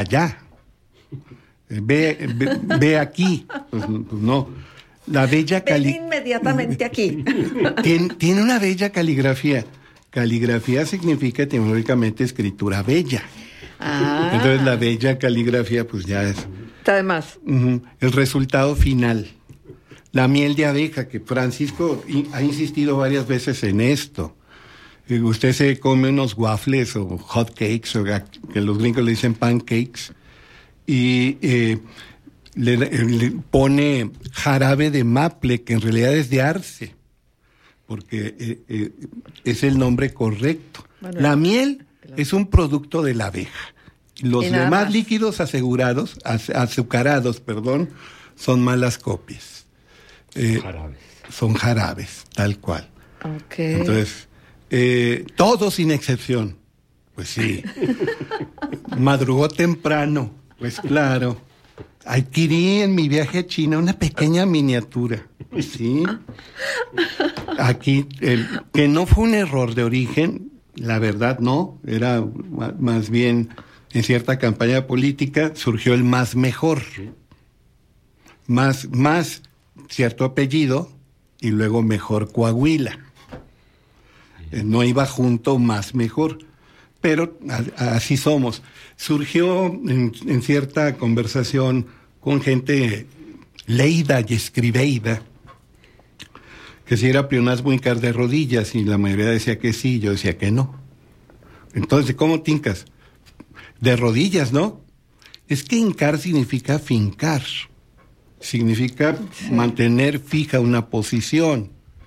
allá. Ve aquí. Pues no. La bella Ven inmediatamente aquí. Tiene una bella caligrafía. Caligrafía significa etimológicamente escritura bella. Entonces la bella caligrafía pues ya es... Además. El resultado final. La miel de abeja, que Francisco ha insistido varias veces en esto. Usted se come unos waffles o hot cakes, o que los gringos le dicen pancakes, y le pone jarabe de maple, que en realidad es de arce, porque es el nombre correcto. Bueno, la miel es un producto de la abeja. Los demás líquidos azucarados, son malas copias. Son jarabes, tal cual. Okay. Entonces, todos sin excepción. Pues sí. Madrugó temprano. Pues claro. Adquirí en mi viaje a China una pequeña miniatura. Sí. Aquí, que no fue un error de origen, la verdad no. Era más bien, en cierta campaña política, surgió el más mejor. Más cierto apellido, y luego mejor Coahuila. No iba junto más mejor, pero así somos. Surgió en cierta conversación con gente leída y escribeida, que si era pleonasmo hincar de rodillas, y la mayoría decía que sí, yo decía que no. Entonces, ¿cómo te hincas? De rodillas, ¿no? Es que hincar significa fincar. Significa mantener fija una posición,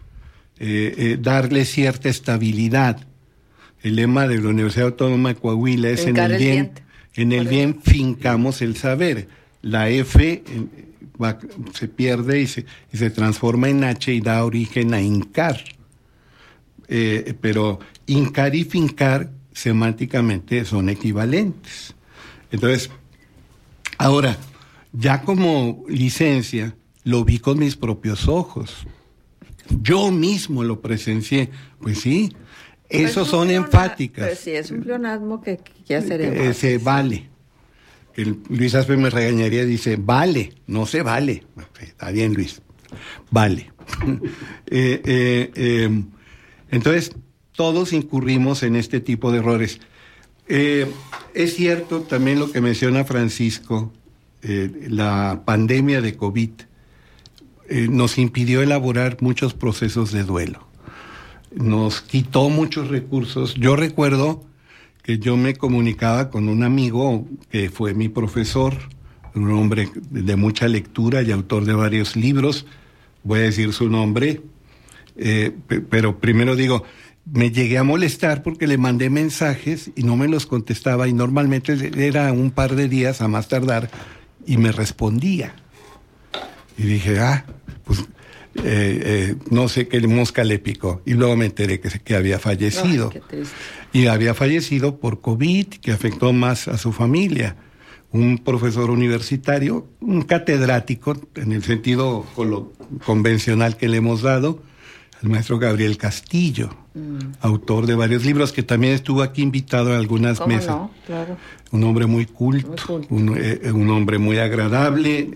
darle cierta estabilidad. El lema de la Universidad Autónoma de Coahuila es en el bien fincamos el saber. La F se pierde y se transforma en H y da origen a hincar. Pero hincar y fincar semánticamente son equivalentes. Entonces, ahora, ya como licencia, lo vi con mis propios ojos. Yo mismo lo presencié. Pues sí, esos son enfáticas. Pues sí, es un pleonasmo que quiere hacer énfasis. Se vale. Luis Aspe me regañaría, dice, vale, no se vale. Está bien, Luis, vale. Entonces, todos incurrimos en este tipo de errores. Es cierto también lo que menciona Francisco. La pandemia de COVID nos impidió elaborar muchos procesos de duelo. Nos quitó muchos recursos. Yo recuerdo que yo me comunicaba con un amigo que fue mi profesor, un hombre de mucha lectura y autor de varios libros. Voy a decir su nombre, pero primero digo, me llegué a molestar porque le mandé mensajes y no me los contestaba, y normalmente era un par de días a más tardar, y me respondía. Y dije, pues no sé qué mosca le picó. Y luego me enteré que había fallecido. Ay, qué triste. Y había fallecido por COVID, que afectó más a su familia. Un profesor universitario, un catedrático, en el sentido convencional que le hemos dado, el maestro Gabriel Castillo, autor de varios libros, que también estuvo aquí invitado a algunas mesas. No, claro. Un hombre muy culto, un hombre muy agradable,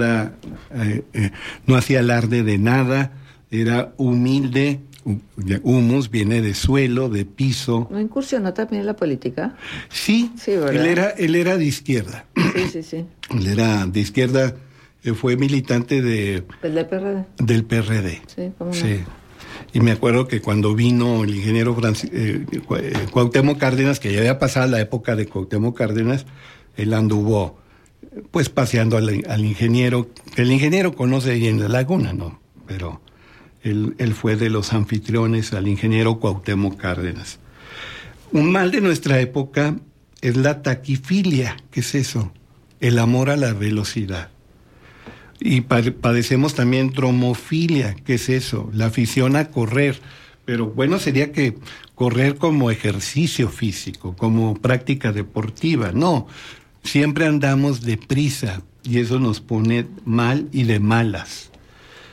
no hacía alarde de nada, era humilde. Humus viene de suelo, de piso. ¿No incursionó también en la política? Sí, ¿verdad? Él era de izquierda. Sí. Él era de izquierda, fue militante ¿Del PRD? Del PRD. Sí, ¿cómo no? Sí. Y me acuerdo que cuando vino el ingeniero Cuauhtémoc Cárdenas, que ya había pasado la época de Cuauhtémoc Cárdenas, él anduvo pues paseando al ingeniero, que el ingeniero conoce ahí en la laguna, ¿no? Pero él fue de los anfitriones al ingeniero Cuauhtémoc Cárdenas. Un mal de nuestra época es la taquifilia. ¿Qué es eso? El amor a la velocidad. Y padecemos también dromofilia. ¿Qué es eso? La afición a correr. Pero bueno, sería que correr como ejercicio físico, como práctica deportiva. No, siempre andamos deprisa y eso nos pone mal y de malas.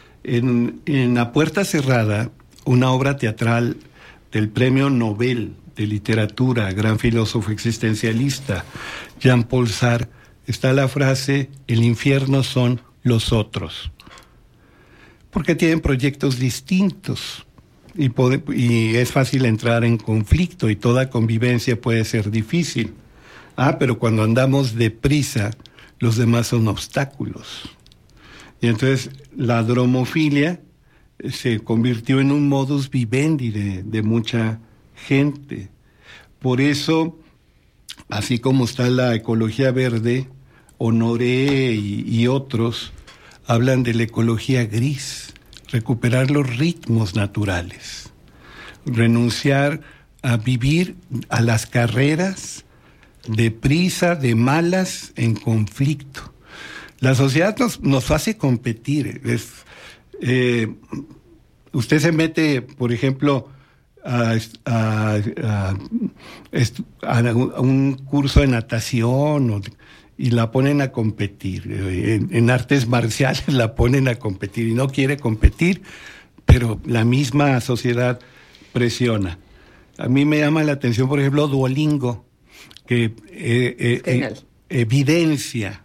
En La Puerta Cerrada, una obra teatral del Premio Nobel de literatura, gran filósofo existencialista, Jean-Paul Sartre, está la frase: el infierno son los otros. Porque tienen proyectos distintos y es fácil entrar en conflicto y toda convivencia puede ser difícil. Pero cuando andamos deprisa, los demás son obstáculos. Y entonces la dromofilia se convirtió en un modus vivendi de mucha gente. Por eso, así como está la ecología verde, Honoré y otros hablan de la ecología gris, recuperar los ritmos naturales, renunciar a vivir a las carreras de prisa, de malas, en conflicto. La sociedad nos hace competir. Usted se mete, por ejemplo, a un curso de natación y la ponen a competir. En artes marciales la ponen a competir y no quiere competir, pero la misma sociedad presiona. A mí me llama la atención, por ejemplo, Duolingo, que evidencia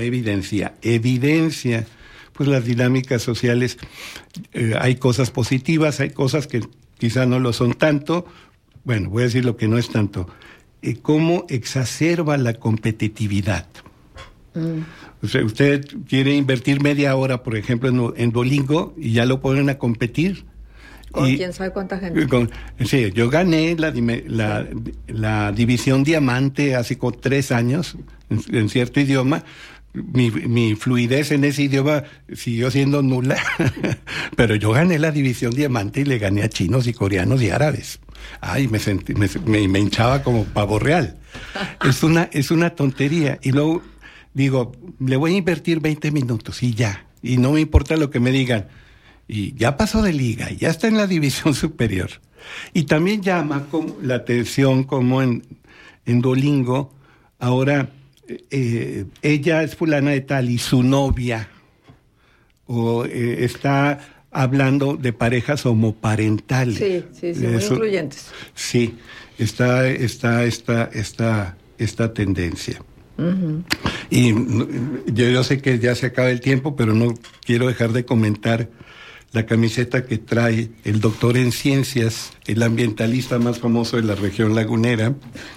pues las dinámicas sociales. Hay cosas positivas, hay cosas que quizá no lo son tanto. Bueno, voy a decir lo que no es tanto. Cómo exacerba la competitividad. O sea, usted quiere invertir media hora, por ejemplo, en Duolingo y ya lo ponen a competir. ¿Con quién sabe cuánta gente? Sí, yo gané la división diamante hace 3 años en cierto idioma. Mi fluidez en ese idioma siguió siendo nula, pero yo gané la división diamante y le gané a chinos y coreanos y árabes. Me hinchaba como pavo real. Es una tontería. Y luego digo, le voy a invertir 20 minutos y ya. Y no me importa lo que me digan. Y ya pasó de liga, ya está en la división superior. Y también llama la atención como en Duolingo, ahora ella es fulana de tal y su novia, está hablando de parejas homoparentales. Sí, muy incluyentes. Sí, está esta tendencia. Uh-huh. Y yo sé que ya se acaba el tiempo, pero no quiero dejar de comentar la camiseta que trae el doctor en ciencias, el ambientalista más famoso de la región lagunera,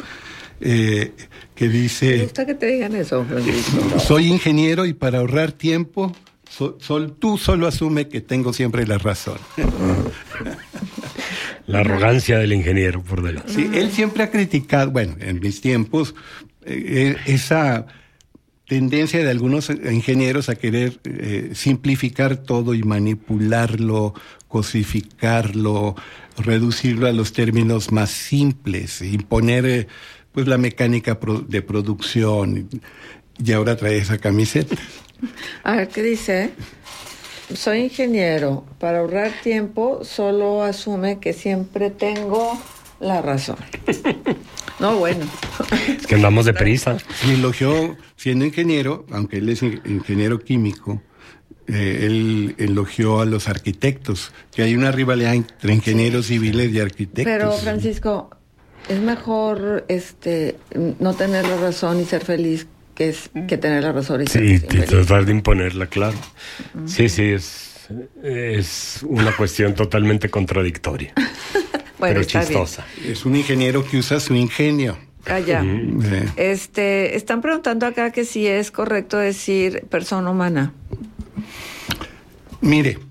que dice... ¿Me gusta que te digan eso, Francisco? Soy ingeniero y para ahorrar tiempo, tú solo asume que tengo siempre la razón. La arrogancia del ingeniero, por delante. Sí, él siempre ha criticado, bueno, en mis tiempos, esa tendencia de algunos ingenieros a querer simplificar todo y manipularlo, cosificarlo, reducirlo a los términos más simples, imponer pues la mecánica de producción, y ahora trae esa camiseta. A ver, ¿qué dice? Soy ingeniero, para ahorrar tiempo solo asume que siempre tengo la razón. No, bueno. Es que andamos deprisa. Y elogió, siendo ingeniero, aunque él es ingeniero químico, él elogió a los arquitectos, que hay una rivalidad entre ingenieros civiles y arquitectos. Pero, Francisco, es mejor no tener la razón y ser feliz que tener la razón y ser feliz. Sí, tratar de imponerla, claro. Uh-huh. Sí, es una cuestión totalmente contradictoria. Bueno, pero chistosa. Bien. Es un ingeniero que usa su ingenio. Ya. Están preguntando acá que si es correcto decir persona humana. Mire,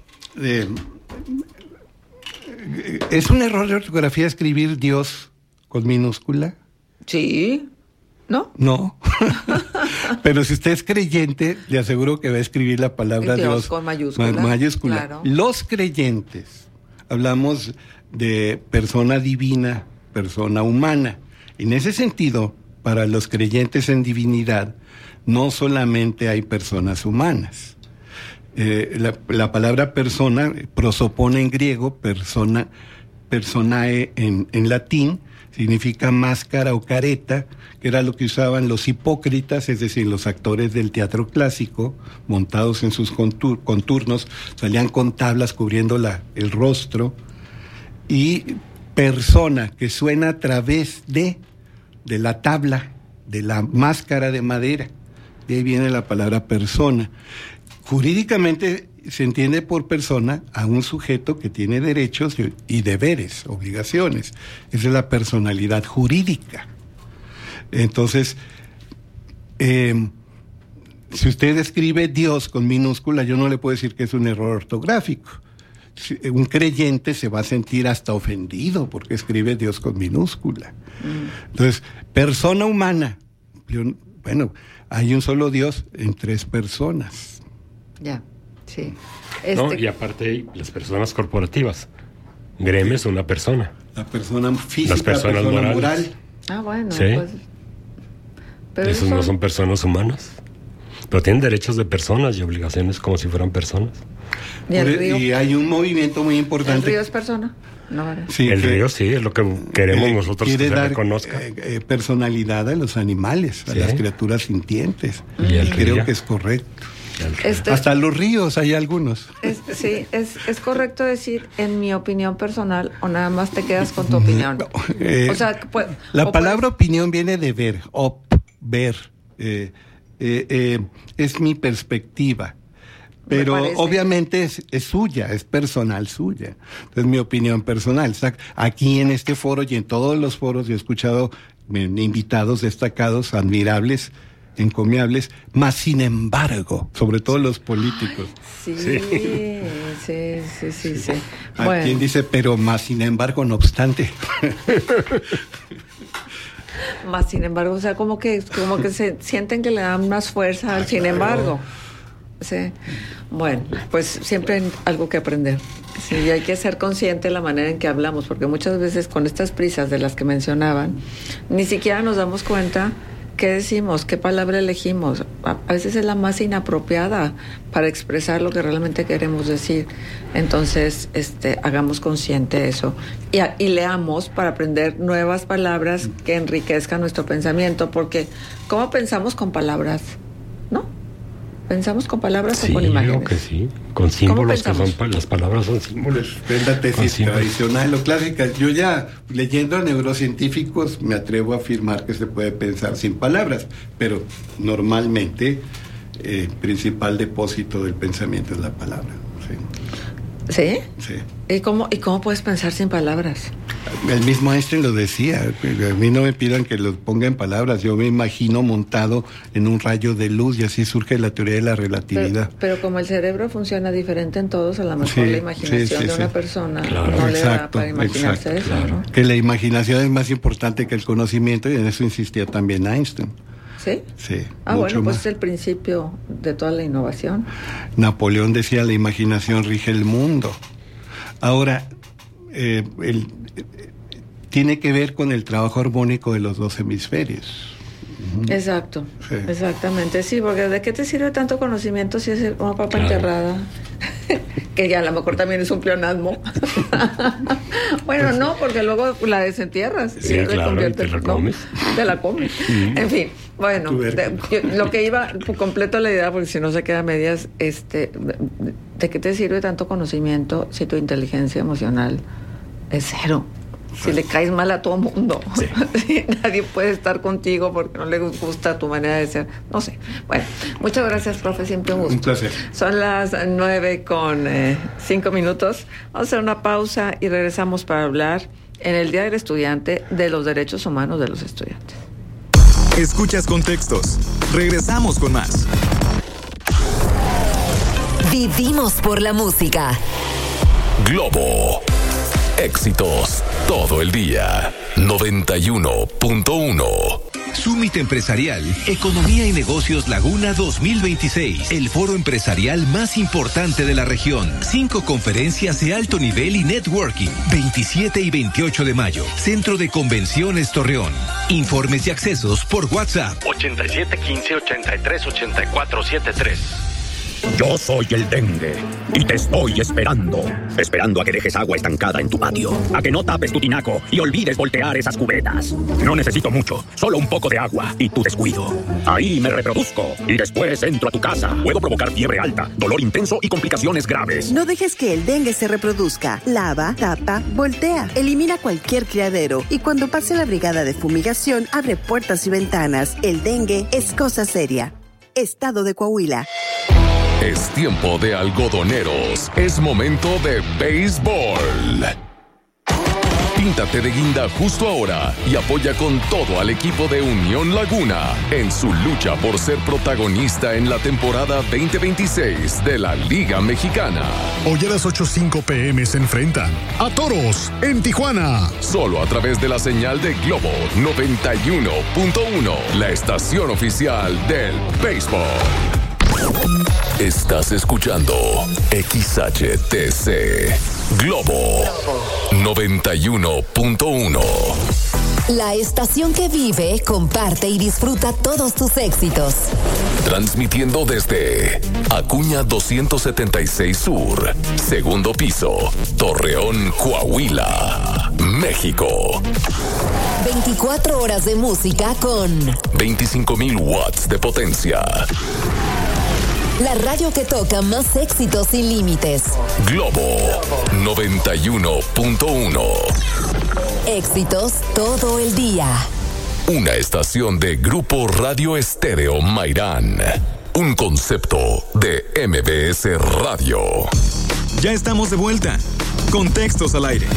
¿es un error de ortografía escribir Dios con minúscula? Sí. ¿No? No. Pero si usted es creyente, le aseguro que va a escribir la palabra Dios con mayúscula. Claro. Los creyentes, hablamos de persona divina, persona humana. En ese sentido, para los creyentes en divinidad, no solamente hay personas humanas. La palabra persona, prosopone en griego, personae en latín, significa máscara o careta, que era lo que usaban los hipócritas, es decir, los actores del teatro clásico, montados en sus contornos, salían con tablas cubriendo el rostro, y persona que suena a través de la tabla, de la máscara de madera. De ahí viene la palabra persona. Jurídicamente se entiende por persona a un sujeto que tiene derechos y deberes, obligaciones. Esa es la personalidad jurídica. Entonces, si usted escribe Dios con minúscula, yo no le puedo decir que es un error ortográfico. Un creyente se va a sentir hasta ofendido porque escribe Dios con minúscula. Entonces, persona humana. Bueno, hay un solo Dios en 3 personas. Ya, sí. No, y aparte las personas corporativas. Gremio es una persona. La persona física, las personas la persona morales. moral. Bueno, sí. pues... Pero esos no son personas humanas. Pero tienen derechos de personas y obligaciones como si fueran personas. ¿Y el río? Y hay un movimiento muy importante. ¿El río es persona? No, ¿verdad? Sí, el río sí, es lo que queremos nosotros que se reconozca. Personalidad a los animales, a las criaturas sintientes. Y el creo río. que es correcto. Este, hasta los ríos hay algunos. Sí, es correcto decir en mi opinión personal o nada más te quedas con tu opinión. O sea, la palabra opinión viene de ver, ver. Es mi perspectiva. Pero obviamente es suya, es personal suya. Es mi opinión personal. Aquí en este foro y en todos los foros yo he escuchado invitados destacados, admirables, encomiables, más sin embargo, sobre todo los políticos. Sí. Bueno. Quien dice, pero más sin embargo, no obstante. Más sin embargo, o sea, como que se sienten que le dan más fuerza al sin embargo. Sí. Bueno, pues siempre hay algo que aprender. Sí, y hay que ser consciente de la manera en que hablamos, porque muchas veces con estas prisas de las que mencionaban, ni siquiera nos damos cuenta qué decimos, qué palabra elegimos. A veces es la más inapropiada para expresar lo que realmente queremos decir. Entonces, hagamos consciente eso. Y leamos para aprender nuevas palabras que enriquezcan nuestro pensamiento, porque ¿cómo pensamos con palabras? ¿No? ¿Pensamos con palabras o con imágenes? Sí, que sí. Con símbolos, que son las palabras son símbolos. Es la tesis tradicional o clásica. Yo ya, leyendo a neurocientíficos, me atrevo a afirmar que se puede pensar sin palabras, pero normalmente el principal depósito del pensamiento es la palabra. ¿Sí? Sí. ¿Y cómo puedes pensar sin palabras? El mismo Einstein lo decía. A mí no me pidan que lo ponga en palabras. Yo me imagino montado en un rayo de luz y así surge la teoría de la relatividad. Pero como el cerebro funciona diferente en todos, a lo mejor la imaginación de una persona no le da para imaginarse eso, ¿no? Que la imaginación es más importante que el conocimiento y en eso insistía también Einstein. ¿Sí? Sí. Bueno, pues es el principio de toda la innovación. Napoleón decía, la imaginación rige el mundo. Ahora, tiene que ver con el trabajo armónico de los 2 hemisferios. Exacto, sí. Exactamente, sí, porque ¿de qué te sirve tanto conocimiento si es una papa enterrada? Que ya a lo mejor también es un pleonasmo. Bueno, pues, no, porque luego la desentierras. Sí, claro, y te la comes. Te la comes. En fin, bueno, lo que iba, completo la idea, porque si no se queda a medias, ¿de qué te sirve tanto conocimiento si tu inteligencia emocional es 0? Si le caes mal a todo mundo, sí. Nadie puede estar contigo porque no le gusta tu manera de ser. No sé. Bueno, muchas gracias, profe. Siempre un gusto. Un placer. Son las 9:05. Vamos a hacer una pausa y regresamos para hablar en el Día del Estudiante de los derechos humanos de los estudiantes. Escuchas Contextos. Regresamos con más. Vivimos por la música. Globo. Éxitos todo el día. 91.1. Summit Empresarial, Economía y Negocios Laguna 2026, el foro empresarial más importante de la región. 5 conferencias de alto nivel y networking. 27 y 28 de mayo, Centro de Convenciones Torreón. Informes y accesos por WhatsApp. 8715-838473. Yo soy el dengue y te estoy esperando. Esperando a que dejes agua estancada en tu patio, a que no tapes tu tinaco y olvides voltear esas cubetas. No necesito mucho, solo un poco de agua y tu descuido. Ahí me reproduzco y después entro a tu casa. Puedo provocar fiebre alta, dolor intenso y complicaciones graves. No dejes que el dengue se reproduzca. Lava, tapa, voltea. Elimina cualquier criadero y cuando pase la brigada de fumigación, abre puertas y ventanas. El dengue es cosa seria. Estado de Coahuila. Es tiempo de algodoneros. Es momento de béisbol. Píntate de guinda justo ahora y apoya con todo al equipo de Unión Laguna en su lucha por ser protagonista en la temporada 2026 de la Liga Mexicana. Hoy a las 8:05 p.m. se enfrentan a Toros en Tijuana. Solo a través de la señal de Globo 91.1, la estación oficial del béisbol. Estás escuchando XHTC Globo 91.1. La estación que vive, comparte y disfruta todos tus éxitos. Transmitiendo desde Acuña 276 Sur, segundo piso, Torreón, Coahuila, México. 24 horas de música con 25,000 watts de potencia. La radio que toca más éxitos sin límites. Globo 91.1. Éxitos todo el día. Una estación de Grupo Radio Estéreo Mairán. Un concepto de MBS Radio. Ya estamos de vuelta. Contextos al aire.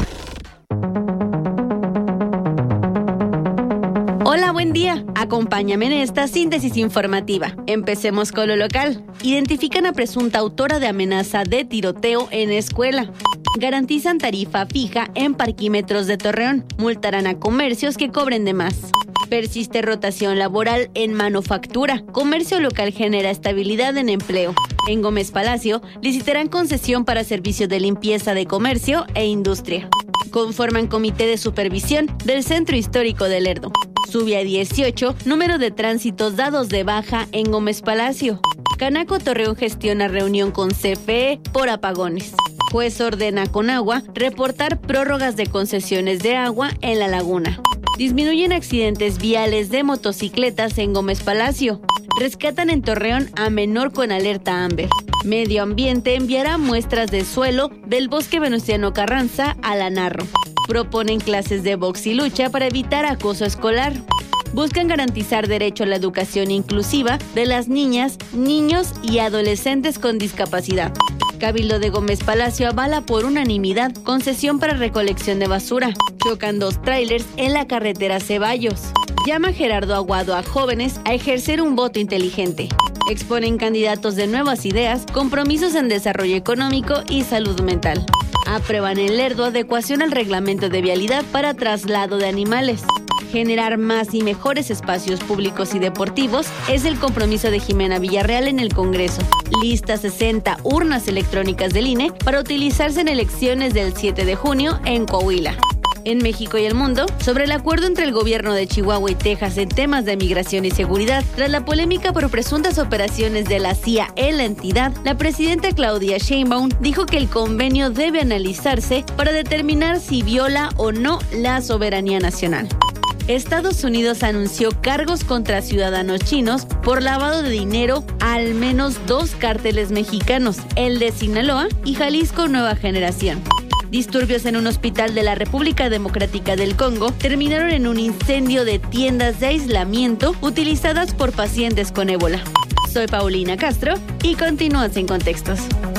Hola, buen día. Acompáñame en esta síntesis informativa. Empecemos con lo local. Identifican a presunta autora de amenaza de tiroteo en escuela. Garantizan tarifa fija en parquímetros de Torreón. Multarán a comercios que cobren de más. Persiste rotación laboral en manufactura. Comercio local genera estabilidad en empleo. En Gómez Palacio, licitarán concesión para servicio de limpieza de comercio e industria. Conforman comité de supervisión del Centro Histórico de Lerdo. Sube a 18 número de tránsitos dados de baja en Gómez Palacio. Canaco Torreón gestiona reunión con CFE por apagones. Juez ordena con agua reportar prórrogas de concesiones de agua en la laguna. Disminuyen accidentes viales de motocicletas en Gómez Palacio. Rescatan en Torreón a menor con alerta Amber. Medio Ambiente enviará muestras de suelo del bosque Venustiano Carranza a la Narro. Proponen clases de box y lucha para evitar acoso escolar. Buscan garantizar derecho a la educación inclusiva de las niñas, niños y adolescentes con discapacidad. Cabildo de Gómez Palacio avala por unanimidad concesión para recolección de basura. Chocan 2 tráilers en la carretera Ceballos. Llama Gerardo Aguado a jóvenes a ejercer un voto inteligente. Exponen candidatos de nuevas ideas, compromisos en desarrollo económico y salud mental. Aprueban en Lerdo adecuación al reglamento de vialidad para traslado de animales. Generar más y mejores espacios públicos y deportivos es el compromiso de Jimena Villarreal en el Congreso. Lista 60 urnas electrónicas del INE para utilizarse en elecciones del 7 de junio en Coahuila. En México y el mundo, sobre el acuerdo entre el gobierno de Chihuahua y Texas en temas de migración y seguridad, tras la polémica por presuntas operaciones de la CIA en la entidad, la presidenta Claudia Sheinbaum dijo que el convenio debe analizarse para determinar si viola o no la soberanía nacional. Estados Unidos anunció cargos contra ciudadanos chinos por lavado de dinero a al menos 2 cárteles mexicanos, el de Sinaloa y Jalisco Nueva Generación. Disturbios en un hospital de la República Democrática del Congo terminaron en un incendio de tiendas de aislamiento utilizadas por pacientes con ébola. Soy Paulina Castro y continúas en Contextos.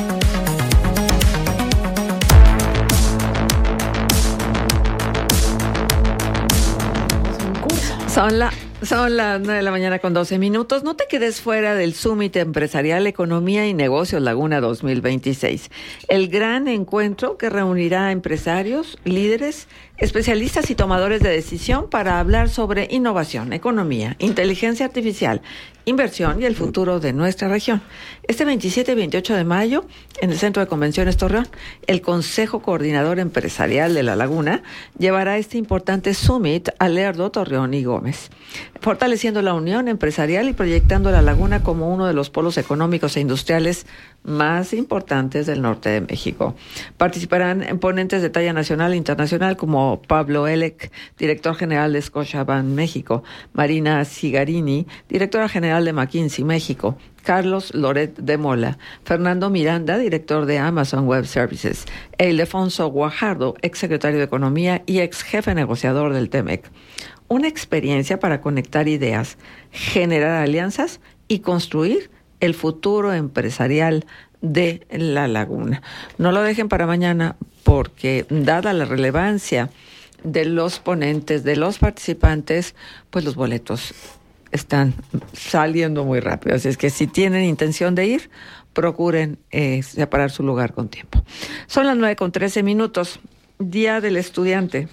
Son las 9 de la mañana con 12 minutos. No te quedes fuera del Summit Empresarial, Economía y Negocios Laguna 2026. El gran encuentro que reunirá a empresarios, líderes, especialistas y tomadores de decisión para hablar sobre innovación, economía, inteligencia artificial inversión y el futuro de nuestra región. Este 27 y 28 de mayo, en el Centro de Convenciones Torreón, el Consejo Coordinador Empresarial de La Laguna llevará este importante summit a Lerdo, Torreón y Gómez, fortaleciendo la unión empresarial y proyectando La Laguna como uno de los polos económicos e industriales más importantes del norte de México. Participarán ponentes de talla nacional e internacional como Pablo Elec, director general de Scotiabank México, Marina Cigarini, directora general de McKinsey México, Carlos Loret de Mola, Fernando Miranda, director de Amazon Web Services, e Ildefonso Guajardo, exsecretario de Economía y ex jefe negociador del TEMEC. Una experiencia para conectar ideas, generar alianzas y construir el futuro empresarial de La Laguna. No lo dejen para mañana porque, dada la relevancia de los ponentes, de los participantes, pues los boletos están saliendo muy rápido. Así es que si tienen intención de ir, procuren separar su lugar con tiempo. Son las 9:13, Día del Estudiante.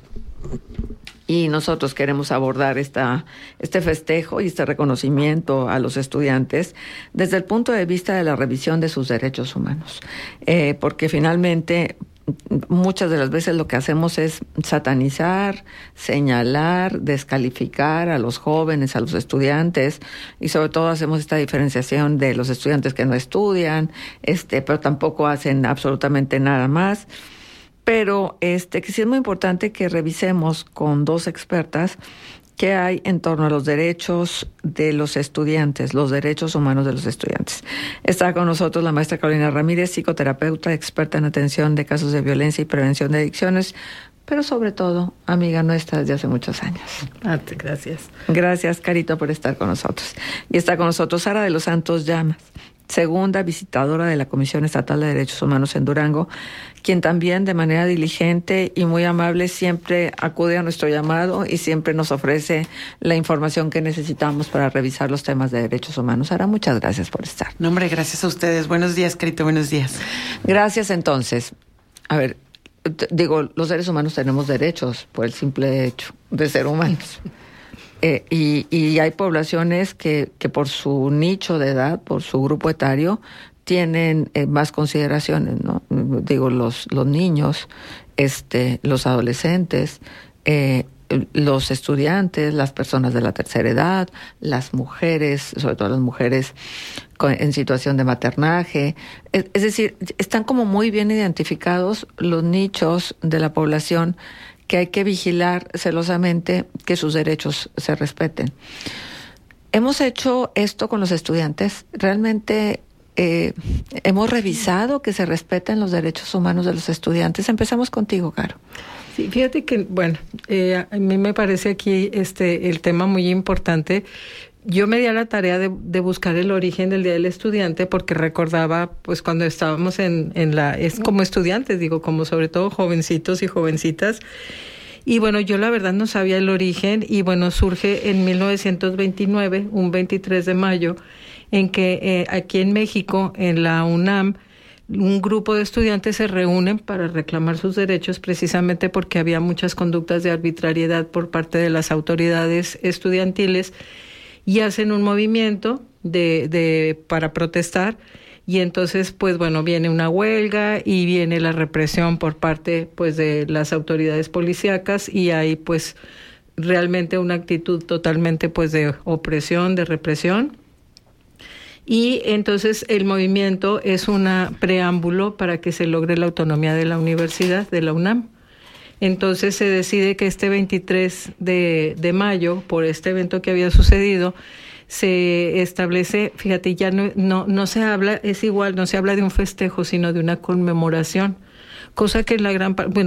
Y nosotros queremos abordar este festejo y este reconocimiento a los estudiantes desde el punto de vista de la revisión de sus derechos humanos. Porque finalmente muchas de las veces lo que hacemos es satanizar, señalar, descalificar a los jóvenes, a los estudiantes, y sobre todo hacemos esta diferenciación de los estudiantes que no estudian, pero tampoco hacen absolutamente nada más. Pero que sí es muy importante que revisemos con dos expertas qué hay en torno a los derechos de los estudiantes, los derechos humanos de los estudiantes. Está con nosotros la maestra Carolina Ramírez, psicoterapeuta, experta en atención de casos de violencia y prevención de adicciones, pero sobre todo amiga nuestra desde hace muchos años. Gracias. Gracias, Carito, por estar con nosotros. Y está con nosotros Sara de los Santos Llamas, segunda visitadora de la Comisión Estatal de Derechos Humanos en Durango, quien también de manera diligente y muy amable siempre acude a nuestro llamado y siempre nos ofrece la información que necesitamos para revisar los temas de derechos humanos. Sara, muchas gracias por estar. No, hombre, gracias a ustedes. Buenos días, Carito, buenos días. Gracias, entonces. A ver, los seres humanos tenemos derechos por el simple hecho de ser humanos. Y hay poblaciones que por su nicho de edad, por su grupo etario, tienen más consideraciones, ¿no? Los niños, los adolescentes, los estudiantes, las personas de la tercera edad, las mujeres, sobre todo las mujeres en situación de maternaje. Es decir, están como muy bien identificados los nichos de la población que hay que vigilar celosamente que sus derechos se respeten. Hemos hecho esto con los estudiantes. Realmente hemos revisado que se respeten los derechos humanos de los estudiantes. Empezamos contigo, Caro. Sí, fíjate que, a mí me parece aquí el tema muy importante. Yo me di a la tarea de buscar el origen del Día del Estudiante porque recordaba, pues, cuando estábamos como estudiantes, como sobre todo jovencitos y jovencitas. Y bueno, yo la verdad no sabía el origen y bueno, surge en 1929, un 23 de mayo, en que aquí en México, en la UNAM, un grupo de estudiantes se reúnen para reclamar sus derechos precisamente porque había muchas conductas de arbitrariedad por parte de las autoridades estudiantiles y hacen un movimiento para protestar. Y entonces, pues bueno, viene una huelga y viene la represión por parte, pues, de las autoridades policíacas y hay, pues, realmente una actitud totalmente, pues, de opresión, de represión. Y entonces el movimiento es un preámbulo para que se logre la autonomía de la universidad, de la UNAM. Entonces se decide que este 23 de mayo, por este evento que había sucedido, se establece, fíjate, ya no se habla, es igual, no se habla de un festejo, sino de una conmemoración. Cosa que en la gran parte,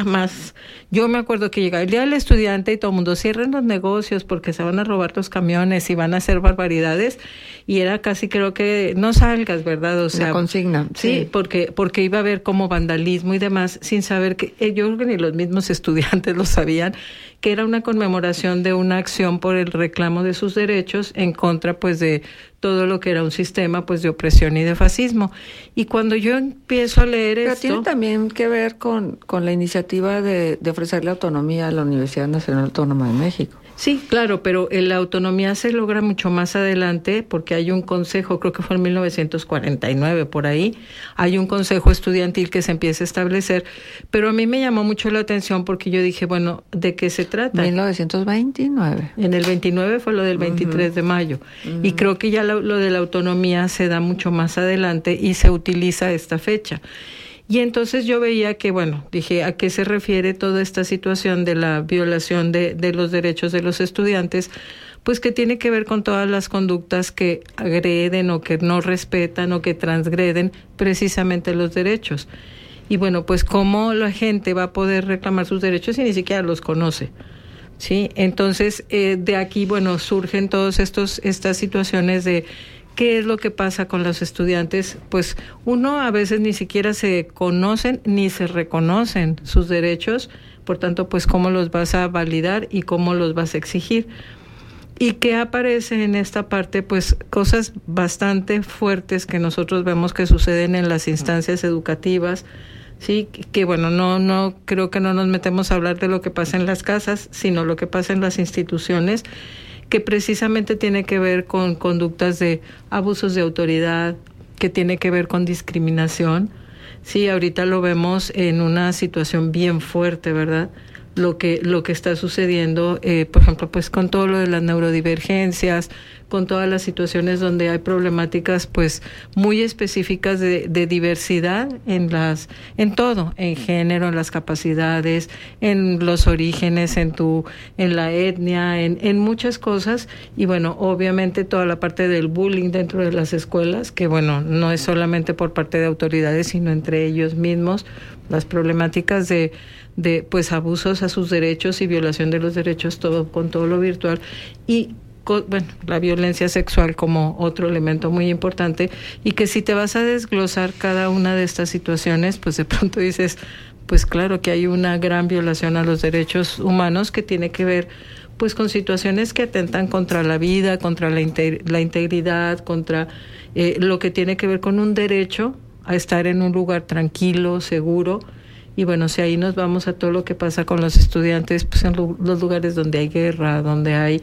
yo me acuerdo que llegaba el Día del Estudiante y todo el mundo cierren los negocios porque se van a robar los camiones y van a hacer barbaridades y era casi, creo que no salgas, ¿verdad? O sea, la consigna. Sí, porque iba a haber como vandalismo y demás sin saber que, yo creo que ni los mismos estudiantes lo sabían, que era una conmemoración de una acción por el reclamo de sus derechos en contra, pues, de todo lo que era un sistema, pues, de opresión y de fascismo. Y cuando yo empiezo a leer Pero esto... tiene también que ver con la iniciativa de ofrecerle autonomía a la Universidad Nacional Autónoma de México. Sí, claro, pero la autonomía se logra mucho más adelante porque hay un consejo, creo que fue en 1949 por ahí, hay un consejo estudiantil que se empieza a establecer, pero a mí me llamó mucho la atención porque yo dije, bueno, ¿de qué se trata? 1929. En el 29 fue lo del 23 de mayo. Y creo que ya lo de la autonomía se da mucho más adelante y se utiliza esta fecha. Y entonces yo veía que, bueno, dije, ¿a qué se refiere toda esta situación de la violación de los derechos de los estudiantes? Pues que tiene que ver con todas las conductas que agreden o que no respetan o que transgreden precisamente los derechos. Y bueno, pues cómo la gente va a poder reclamar sus derechos si ni siquiera los conoce. Sí, entonces de aquí, bueno, surgen todas estas situaciones de ¿qué es lo que pasa con los estudiantes? Pues uno, a veces ni siquiera se conocen ni se reconocen sus derechos, por tanto, pues cómo los vas a validar y cómo los vas a exigir. Y que aparece en esta parte, pues cosas bastante fuertes que nosotros vemos que suceden en las instancias educativas, sí, que bueno, no creo que no nos metemos a hablar de lo que pasa en las casas, sino lo que pasa en las instituciones, que precisamente tiene que ver con conductas de abusos de autoridad, que tiene que ver con discriminación. Sí, ahorita lo vemos en una situación bien fuerte, ¿verdad? Lo que está sucediendo, por ejemplo, pues con todo lo de las neurodivergencias, con todas las situaciones donde hay problemáticas pues muy específicas de diversidad en todo, en género, en las capacidades, en los orígenes, en la etnia, en muchas cosas. Y bueno, obviamente toda la parte del bullying dentro de las escuelas, que bueno, no es solamente por parte de autoridades, sino entre ellos mismos, las problemáticas de pues abusos a sus derechos y violación de los derechos, todo con todo lo virtual, y bueno, la violencia sexual como otro elemento muy importante, y que si te vas a desglosar cada una de estas situaciones, pues de pronto dices, pues claro que hay una gran violación a los derechos humanos que tiene que ver pues con situaciones que atentan contra la vida, contra la integridad, contra lo que tiene que ver con un derecho a estar en un lugar tranquilo, seguro. Y bueno, si ahí nos vamos a todo lo que pasa con los estudiantes, pues en los lugares donde hay guerra, donde hay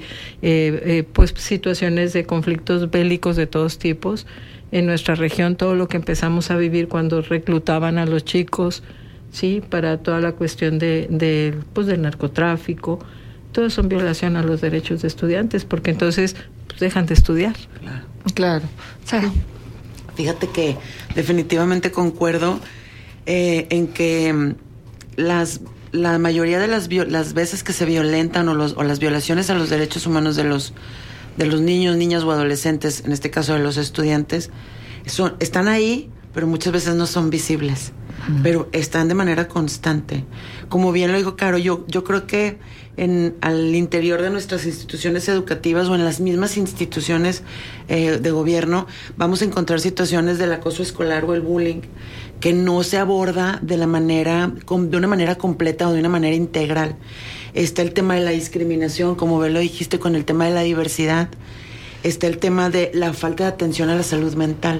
pues situaciones de conflictos bélicos de todos tipos, en nuestra región todo lo que empezamos a vivir cuando reclutaban a los chicos, sí, para toda la cuestión pues del narcotráfico, todo son violación a los derechos de estudiantes, porque entonces pues, dejan de estudiar. Claro. Fíjate que definitivamente concuerdo en que la mayoría de las veces que se violentan o las violaciones a los derechos humanos de los niños, niñas o adolescentes, en este caso de los estudiantes, están ahí, pero muchas veces no son visibles, pero están de manera constante. Como bien lo dijo Caro, yo creo que al interior de nuestras instituciones educativas o en las mismas instituciones de gobierno vamos a encontrar situaciones del acoso escolar o el bullying que no se aborda de una manera completa o de una manera integral. Está el tema de la discriminación, como bien lo dijiste, con el tema de la diversidad. Está el tema de la falta de atención a la salud mental.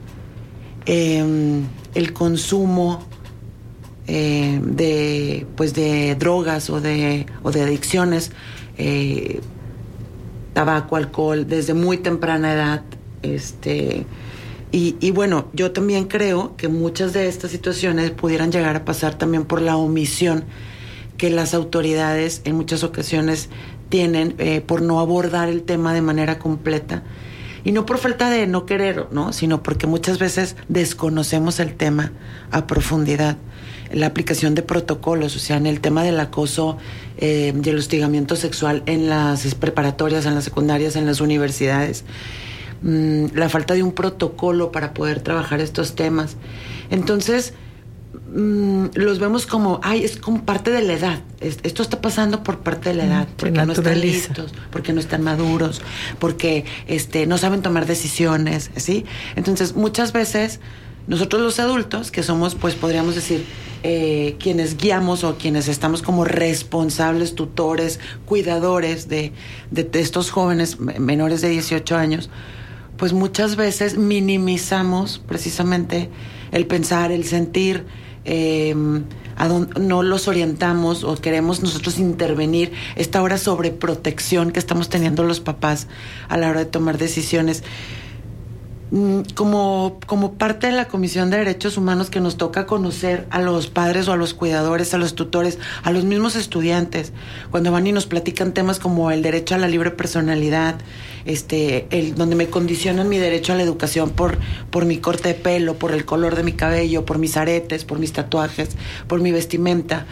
El consumo de drogas o de adicciones, tabaco, alcohol, desde muy temprana edad. Y bueno, yo también creo que muchas de estas situaciones pudieran llegar a pasar también por la omisión que las autoridades en muchas ocasiones tienen por no abordar el tema de manera completa. Y no por falta de no querer, ¿no? Sino porque muchas veces desconocemos el tema a profundidad. La aplicación de protocolos, o sea, en el tema del acoso y el hostigamiento sexual en las preparatorias, en las secundarias, en las universidades. La falta de un protocolo para poder trabajar estos temas. Entonces, los vemos como, es como parte de la edad. Esto está pasando por parte de la edad, porque no están listos, porque no están maduros, porque no saben tomar decisiones, ¿sí? Entonces, muchas veces, nosotros los adultos, que somos, pues podríamos decir, quienes guiamos o quienes estamos como responsables, tutores, cuidadores de estos jóvenes menores de 18 años, pues muchas veces minimizamos precisamente el pensar, el sentir, no los orientamos o queremos nosotros intervenir esta hora sobreprotección que estamos teniendo los papás a la hora de tomar decisiones. Como parte de la Comisión de Derechos Humanos, que nos toca conocer a los padres o a los cuidadores, a los tutores, a los mismos estudiantes, cuando van y nos platican temas como el derecho a la libre personalidad, donde me condicionan mi derecho a la educación por mi corte de pelo, por el color de mi cabello, por mis aretes, por mis tatuajes, por mi vestimenta.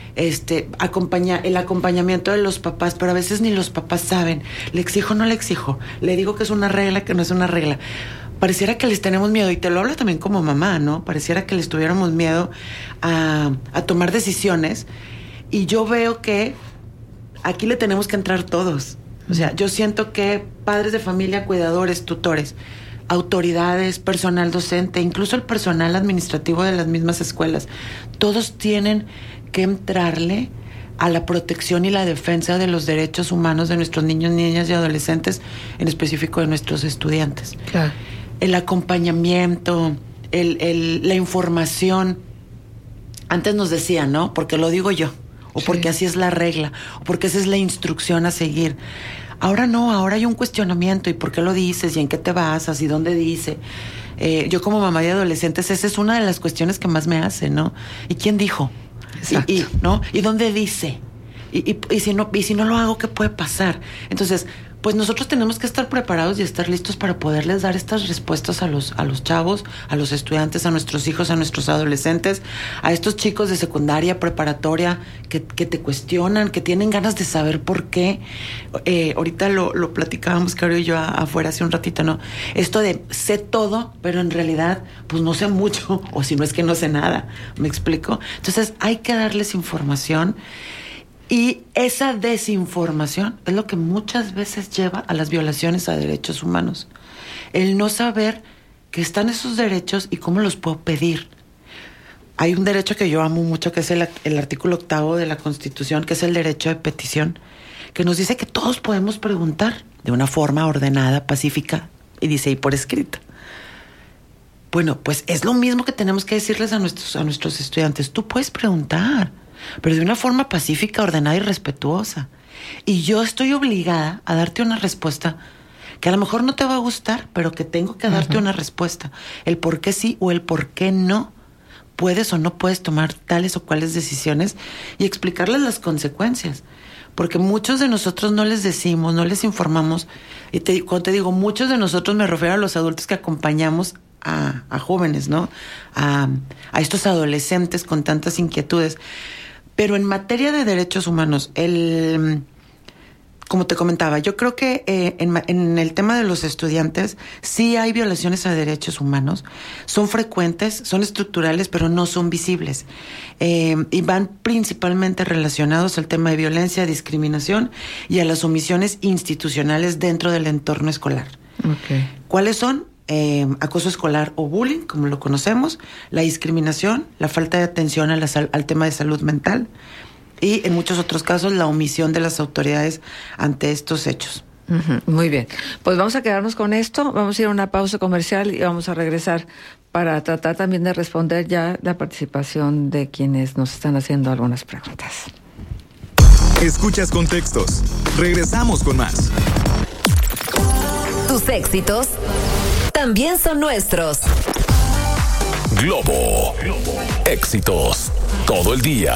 El acompañamiento de los papás, pero a veces ni los papás saben. ¿Le exijo o no le exijo? ¿Le digo que es una regla, que no es una regla? Pareciera que les tenemos miedo, y te lo hablo también como mamá, ¿no? Pareciera que les tuviéramos miedo a tomar decisiones, y yo veo que aquí le tenemos que entrar todos. O sea, yo siento que padres de familia, cuidadores, tutores, autoridades, personal docente, incluso el personal administrativo de las mismas escuelas, todos tienen que entrarle a la protección y la defensa de los derechos humanos de nuestros niños, niñas y adolescentes, en específico de nuestros estudiantes. Claro. El acompañamiento, la información. Antes nos decían, ¿no? Porque lo digo yo, o sí, porque así es la regla, o porque esa es la instrucción a seguir. Ahora no, ahora hay un cuestionamiento. ¿Y por qué lo dices? ¿Y en qué te basas? ¿Y dónde dice? Yo como mamá de adolescentes, esa es una de las cuestiones que más me hace, ¿no? ¿Y quién dijo? ¿No? ¿Y dónde dice? Y si no lo hago, ¿qué puede pasar? Entonces, pues nosotros tenemos que estar preparados y estar listos para poderles dar estas respuestas a los chavos, a los estudiantes, a nuestros hijos, a nuestros adolescentes, a estos chicos de secundaria, preparatoria, que te cuestionan, que tienen ganas de saber por qué. Ahorita lo platicábamos, Caro y yo, afuera hace un ratito, ¿no? Esto de sé todo, pero en realidad, pues no sé mucho, o si no es que no sé nada, ¿me explico? Entonces, hay que darles información. Y esa desinformación es lo que muchas veces lleva a las violaciones a derechos humanos. El no saber que están esos derechos y cómo los puedo pedir. Hay un derecho que yo amo mucho, que es el artículo 8 de la Constitución, que es el derecho de petición, que nos dice que todos podemos preguntar de una forma ordenada, pacífica, y dice, y por escrito. Bueno, pues es lo mismo que tenemos que decirles a nuestros estudiantes. Tú puedes preguntar, pero de una forma pacífica, ordenada y respetuosa. Y yo estoy obligada a darte una respuesta que a lo mejor no te va a gustar, pero que tengo que darte una respuesta. El por qué sí o el por qué no puedes o no puedes tomar tales o cuales decisiones, y explicarles las consecuencias. Porque muchos de nosotros no les decimos, no les informamos. Y cuando te digo muchos de nosotros, me refiero a los adultos que acompañamos a jóvenes, ¿no? A estos adolescentes con tantas inquietudes. Pero en materia de derechos humanos, como te comentaba, yo creo que en el tema de los estudiantes sí hay violaciones a derechos humanos. Son frecuentes, son estructurales, pero no son visibles. Y van principalmente relacionados al tema de violencia, discriminación y a las omisiones institucionales dentro del entorno escolar. Okay. ¿Cuáles son? Acoso escolar o bullying, como lo conocemos, la discriminación, la falta de atención al tema de salud mental y en muchos otros casos la omisión de las autoridades ante estos hechos. Muy bien, pues vamos a quedarnos con esto, vamos a ir a una pausa comercial y vamos a regresar para tratar también de responder ya la participación de quienes nos están haciendo algunas preguntas. Escuchas Contextos. Regresamos con más. Tus éxitos también son nuestros. Globo. Éxitos. Todo el día.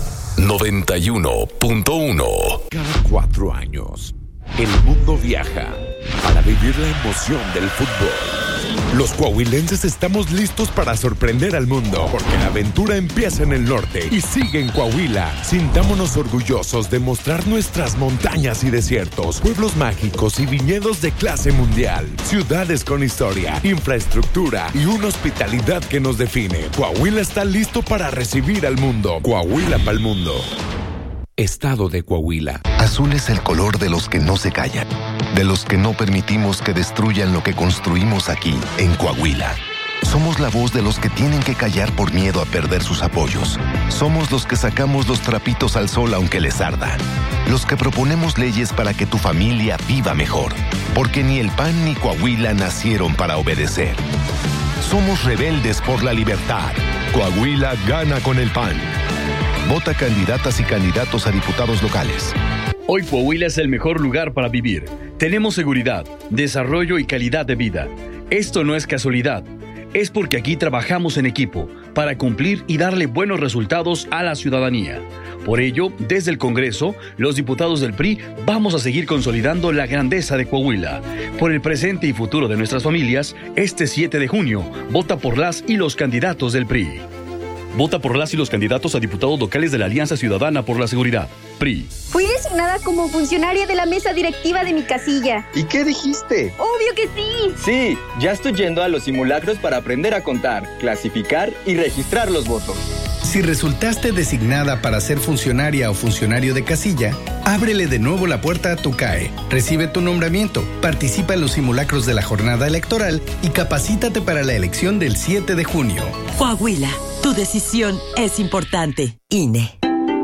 91.1. Cada 4 años, el mundo viaja para vivir la emoción del fútbol. Los coahuilenses estamos listos para sorprender al mundo, porque la aventura empieza en el norte y sigue en Coahuila. Sintámonos orgullosos de mostrar nuestras montañas y desiertos, pueblos mágicos y viñedos de clase mundial, ciudades con historia, infraestructura y una hospitalidad que nos define. Coahuila está listo para recibir al mundo. Coahuila pa'l mundo. Estado de Coahuila. Azul es el color de los que no se callan, de los que no permitimos que destruyan lo que construimos aquí, en Coahuila. Somos la voz de los que tienen que callar por miedo a perder sus apoyos. Somos los que sacamos los trapitos al sol aunque les arda. Los que proponemos leyes para que tu familia viva mejor. Porque ni el PAN ni Coahuila nacieron para obedecer. Somos rebeldes por la libertad. Coahuila gana con el PAN. Vota candidatas y candidatos a diputados locales. Hoy Coahuila es el mejor lugar para vivir. Tenemos seguridad, desarrollo y calidad de vida. Esto no es casualidad. Es porque aquí trabajamos en equipo para cumplir y darle buenos resultados a la ciudadanía. Por ello, desde el Congreso, los diputados del PRI vamos a seguir consolidando la grandeza de Coahuila. Por el presente y futuro de nuestras familias, este 7 de junio, vota por las y los candidatos del PRI. Vota por las y los candidatos a diputados locales de la Alianza Ciudadana por la Seguridad, PRI. Fui designada como funcionaria de la mesa directiva de mi casilla. ¿Y qué dijiste? ¡Obvio que sí! Sí, ya estoy yendo a los simulacros para aprender a contar, clasificar y registrar los votos. Si resultaste designada para ser funcionaria o funcionario de casilla, ábrele de nuevo la puerta a tu CAE, recibe tu nombramiento, participa en los simulacros de la jornada electoral y capacítate para la elección del 7 de junio. Coahuila, tu decisión es importante. INE.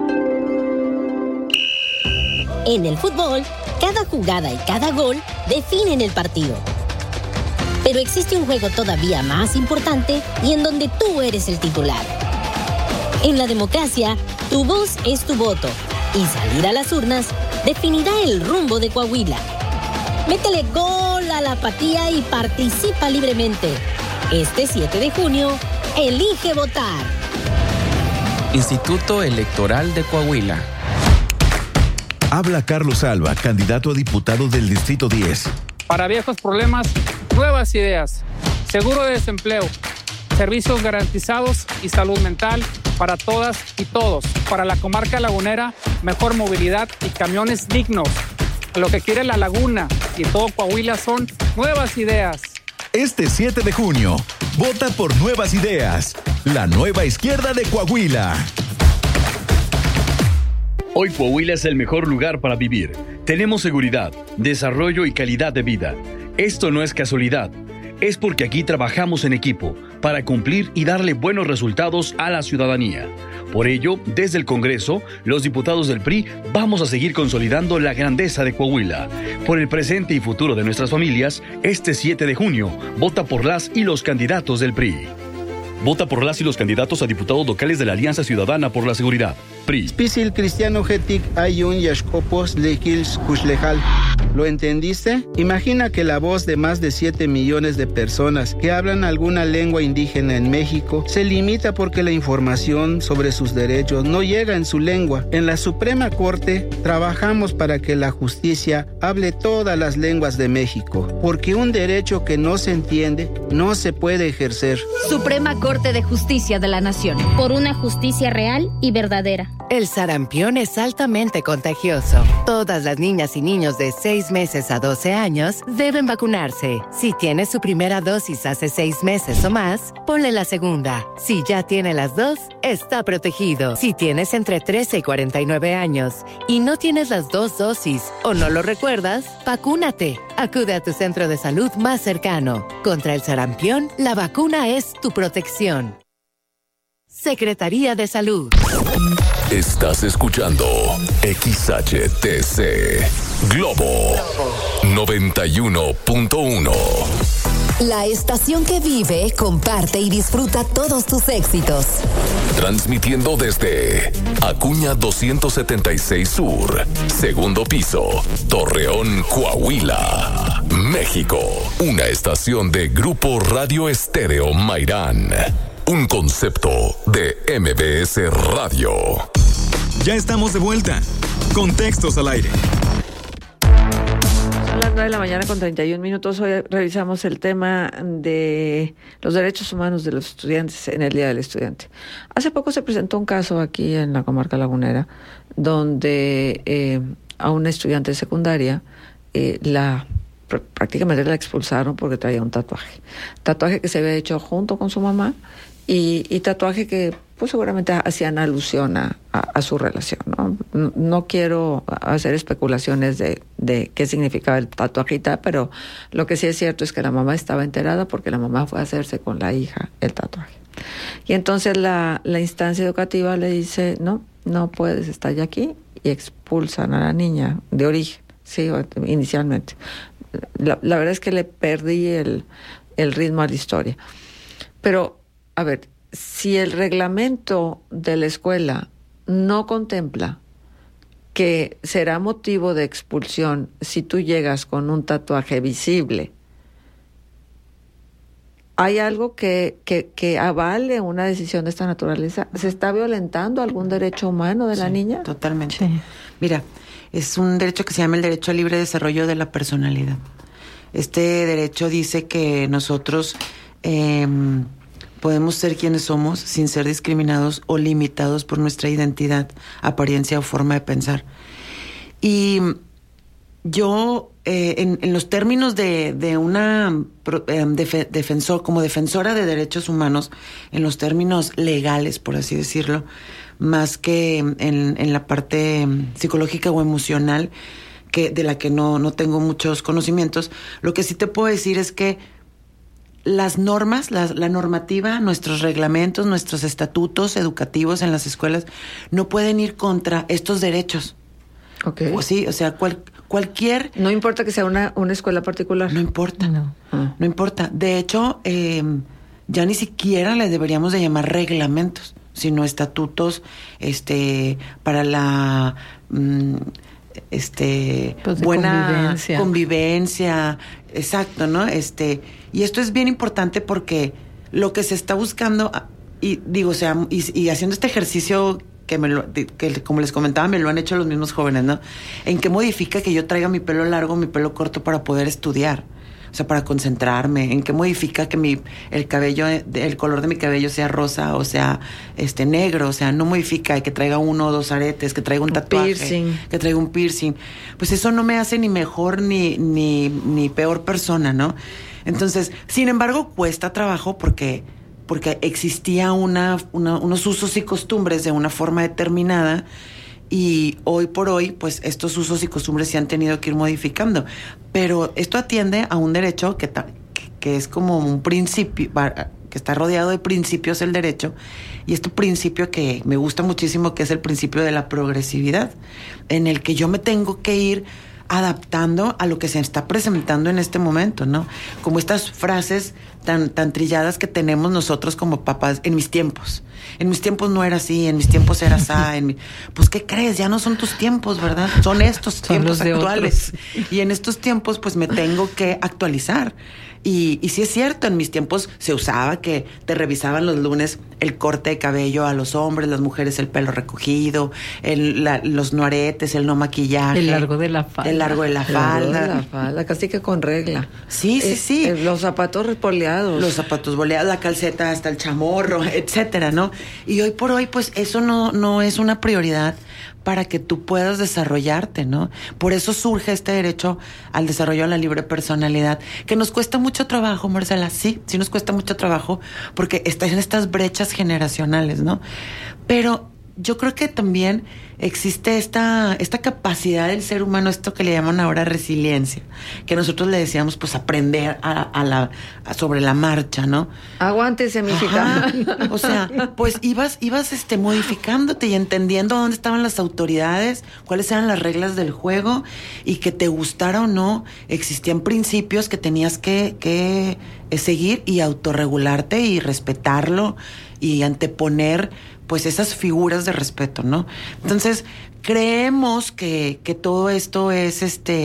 En el fútbol, cada jugada y cada gol definen el partido. Pero existe un juego todavía más importante y en donde tú eres el titular. En la democracia, tu voz es tu voto y salir a las urnas definirá el rumbo de Coahuila. Métele gol a la apatía y participa libremente. Este 7 de junio, elige votar. Instituto Electoral de Coahuila. Habla Carlos Alba, candidato a diputado del Distrito 10. Para viejos problemas, nuevas ideas. Seguro de desempleo, servicios garantizados y salud mental para todas y todos. Para la comarca lagunera, mejor movilidad y camiones dignos. Lo que quiere la laguna y todo Coahuila son nuevas ideas. Este 7 de junio, vota por Nuevas Ideas, la nueva izquierda de Coahuila. Hoy Coahuila es el mejor lugar para vivir. Tenemos seguridad, desarrollo y calidad de vida. Esto no es casualidad. Es porque aquí trabajamos en equipo para cumplir y darle buenos resultados a la ciudadanía. Por ello, desde el Congreso, los diputados del PRI vamos a seguir consolidando la grandeza de Coahuila. Por el presente y futuro de nuestras familias, este 7 de junio, vota por las y los candidatos del PRI. Vota por las y los candidatos a diputados locales de la Alianza Ciudadana por la Seguridad, PRI. Spisil Cristiano Getic Ayun Yashkopos Lekils Kuslejal. ¿Lo entendiste? Imagina que la voz de más de 7 millones de personas que hablan alguna lengua indígena en México se limita porque la información sobre sus derechos no llega en su lengua. En la Suprema Corte trabajamos para que la justicia hable todas las lenguas de México, porque un derecho que no se entiende no se puede ejercer. Suprema Corte de Justicia de la Nación. Por una justicia real y verdadera. El sarampión es altamente contagioso. Todas las niñas y niños de 6 meses a 12 años deben vacunarse. Si tiene su primera dosis hace 6 meses o más, ponle la segunda. Si ya tiene las 2, está protegido. Si tienes entre 13 y 49 años y no tienes las 2 dosis o no lo recuerdas, vacúnate. Acude a tu centro de salud más cercano. Contra el sarampión, la vacuna es tu protección. Secretaría de Salud. Estás escuchando XHTC Globo 91.1. La estación que vive, comparte y disfruta todos tus éxitos. Transmitiendo desde Acuña 276 Sur, segundo piso, Torreón, Coahuila, México. Una estación de Grupo Radio Estéreo Mairán. Un concepto de MBS Radio. Ya estamos de vuelta. Contextos al aire. Son las 9 de la mañana con 31 minutos. Hoy revisamos el tema de los derechos humanos de los estudiantes en el Día del Estudiante. Hace poco se presentó un caso aquí en la comarca lagunera donde a una estudiante de secundaria prácticamente la expulsaron porque traía un tatuaje que se había hecho junto con su mamá y tatuaje que pues seguramente hacían alusión a su relación, ¿no? No quiero hacer especulaciones de qué significaba el tatuajita, pero lo que sí es cierto es que la mamá estaba enterada porque la mamá fue a hacerse con la hija el tatuaje. Y entonces la instancia educativa le dice, no puedes estar ya aquí, y expulsan a la niña de origen, sí, inicialmente. La verdad es que le perdí el ritmo a la historia. Pero, a ver, si el reglamento de la escuela no contempla que será motivo de expulsión si tú llegas con un tatuaje visible, ¿hay algo que avale una decisión de esta naturaleza? ¿Se está violentando algún derecho humano de la niña? Totalmente. Sí. Mira, es un derecho que se llama el derecho al libre desarrollo de la personalidad. Este derecho dice que nosotros podemos ser quienes somos sin ser discriminados o limitados por nuestra identidad, apariencia o forma de pensar. Y yo, en los términos de una como defensora de derechos humanos, en los términos legales, por así decirlo, más que en la parte psicológica o emocional, de la que no tengo muchos conocimientos, lo que sí te puedo decir es que las normas, la normativa, nuestros reglamentos, nuestros estatutos educativos en las escuelas no pueden ir contra estos derechos. Okay. O sí, o sea, cualquier... No importa que sea una escuela particular. No importa. No importa. De hecho, ya ni siquiera le deberíamos de llamar reglamentos, sino estatutos para la pues buena convivencia. Exacto, ¿no? Y esto es bien importante porque lo que se está buscando, y digo, o sea, y haciendo este ejercicio que como les comentaba, me lo han hecho los mismos jóvenes, ¿no? ¿En qué modifica que yo traiga mi pelo largo, mi pelo corto para poder estudiar? O sea, para concentrarme. ¿En qué modifica que el color de mi cabello sea rosa o sea negro? O sea, no modifica que traiga 1 o 2 aretes, que traiga un tatuaje, que traiga un piercing. Pues eso no me hace ni mejor ni peor persona, ¿no? Entonces, sin embargo, cuesta trabajo porque existía unos usos y costumbres de una forma determinada, y hoy por hoy, pues estos usos y costumbres se han tenido que ir modificando. Pero esto atiende a un derecho que es como un principio, que está rodeado de principios el derecho, y este principio que me gusta muchísimo, que es el principio de la progresividad, en el que yo me tengo que ir adaptando a lo que se está presentando en este momento, ¿no? Como estas frases tan trilladas que tenemos nosotros como papás. En mis tiempos no era así, en mis tiempos era así. Pues, ¿qué crees? Ya no son tus tiempos, ¿verdad? Son estos tiempos actuales. Y en estos tiempos, pues, me tengo que actualizar. Y sí es cierto, en mis tiempos se usaba que te revisaban los lunes el corte de cabello a los hombres, las mujeres el pelo recogido, los no aretes, el no maquillaje. El largo de la falda. El largo de la falda. El largo de la falda, casi que con regla. Sí. Los zapatos boleados. Los zapatos boleados, la calceta hasta el chamorro, etcétera, ¿no? Y hoy por hoy, pues, eso no es una prioridad para que tú puedas desarrollarte, ¿no? Por eso surge este derecho al desarrollo de la libre personalidad, que nos cuesta mucho trabajo, Marcela, sí nos cuesta mucho trabajo, porque está en estas brechas generacionales, ¿no? Pero yo creo que también existe esta capacidad del ser humano, esto que le llaman ahora resiliencia, que nosotros le decíamos, pues, aprender sobre la marcha, ¿no? Aguántese, mijita. O sea, pues ibas modificándote y entendiendo dónde estaban las autoridades, cuáles eran las reglas del juego, y que te gustara o no, existían principios que tenías que seguir y autorregularte y respetarlo y anteponer, pues, esas figuras de respeto, ¿no? Entonces, creemos que todo esto es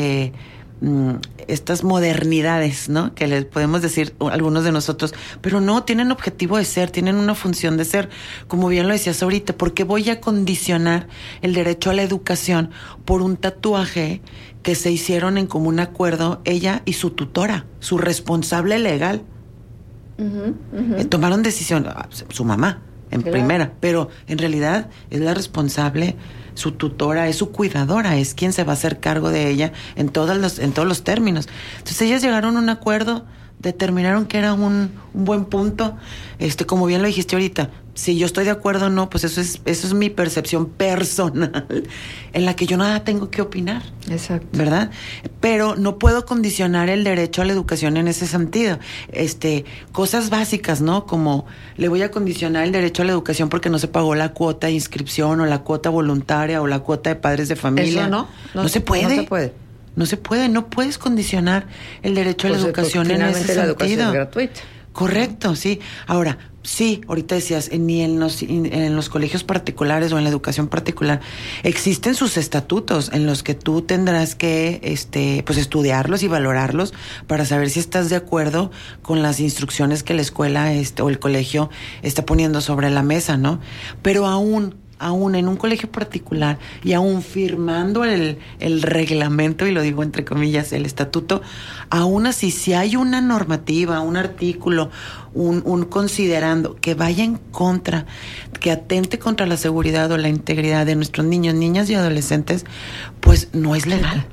estas modernidades, ¿no? Que les podemos decir algunos de nosotros, pero no, tienen objetivo de ser, tienen una función de ser, como bien lo decías ahorita. ¿Por qué voy a condicionar el derecho a la educación por un tatuaje que se hicieron en común acuerdo ella y su tutora, su responsable legal? Tomaron decisión, su mamá en primera, pero en realidad es la responsable, su tutora, es su cuidadora, es quien se va a hacer cargo de ella en todos los términos. Entonces ellas llegaron a un acuerdo, determinaron que era un buen punto, como bien lo dijiste ahorita. Si yo estoy de acuerdo o no, pues eso es mi percepción personal, en la que yo nada tengo que opinar. Exacto. ¿Verdad? Pero no puedo condicionar el derecho a la educación en ese sentido. Cosas básicas, ¿no? Como le voy a condicionar el derecho a la educación porque no se pagó la cuota de inscripción o la cuota voluntaria o la cuota de padres de familia. Eso no se puede. No se puede. No se puede, no puedes condicionar el derecho a la educación en ese sentido. La educación es gratuita. Correcto, sí. Ahora, sí, ahorita decías, ni en los colegios particulares o en la educación particular existen sus estatutos en los que tú tendrás que pues estudiarlos y valorarlos para saber si estás de acuerdo con las instrucciones que la escuela o el colegio está poniendo sobre la mesa, ¿no? Pero aún en un colegio particular y aún firmando el reglamento, y lo digo entre comillas, el estatuto, aún así, si hay una normativa, un artículo, un considerando que vaya en contra, que atente contra la seguridad o la integridad de nuestros niños, niñas y adolescentes, pues no es legal.